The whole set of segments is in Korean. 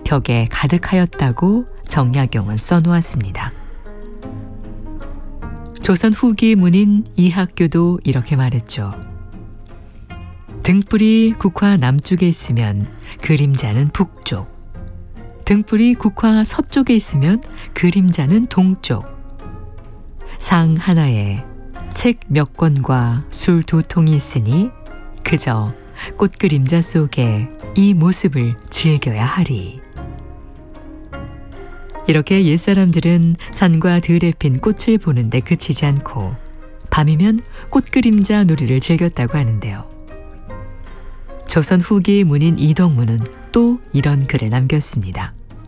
벽에 가득하였다고 정약용은 써놓았습니다. 조선 후기 문인 이학교도 이렇게 말했죠. 등불이 국화 남쪽에 있으면 그림자는 북쪽, 등불이 국화 서쪽에 있으면 그림자는 동쪽. 상 하나에 책 몇 권과 술 2통이 있으니 그저 꽃 그림자 속에 이 모습을 즐겨야 하리. 이렇게 옛사람들은 산과 들에 핀 꽃을 보는데 그치지 않고 밤이면 꽃 그림자 놀이를 즐겼다고 하는데요. 조선 후기 문인 이덕무는 또 이런 글을 남겼습니다.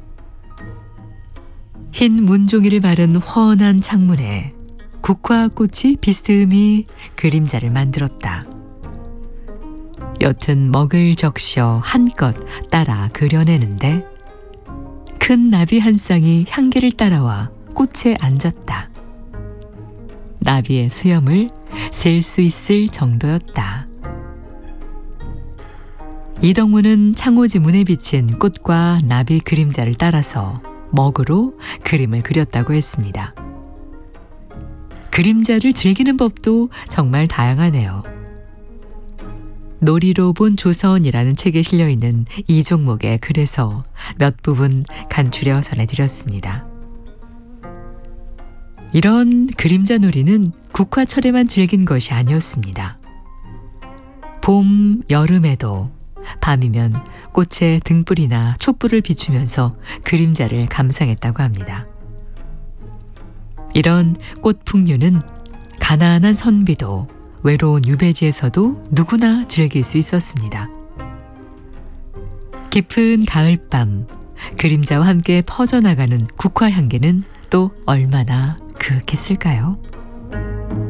흰 문종이를 바른 훤한 창문에 국화꽃이 비스듬히 그림자를 만들었다. 옅은 먹을 적셔 한껏 따라 그려내는데 큰 나비 한 쌍이 향기를 따라와 꽃에 앉았다. 나비의 수염을 셀 수 있을 정도였다. 이덕무는 창호지 문에 비친 꽃과 나비 그림자를 따라서 먹으로 그림을 그렸다고 했습니다. 그림자를 즐기는 법도 정말 다양하네요. 놀이로 본 조선이라는 책에 실려있는 이 종목의 글에서 몇 부분 간추려 전해드렸습니다. 이런 그림자 놀이는 국화철에만 즐긴 것이 아니었습니다. 봄, 여름에도 밤이면 꽃에 등불이나 촛불을 비추면서 그림자를 감상했다고 합니다. 이런 꽃 풍류는 가난한 선비도 외로운 유배지에서도 누구나 즐길 수 있었습니다. 깊은 가을밤, 그림자와 함께 퍼져나가는 국화 향기는 또 얼마나 그윽했을까요?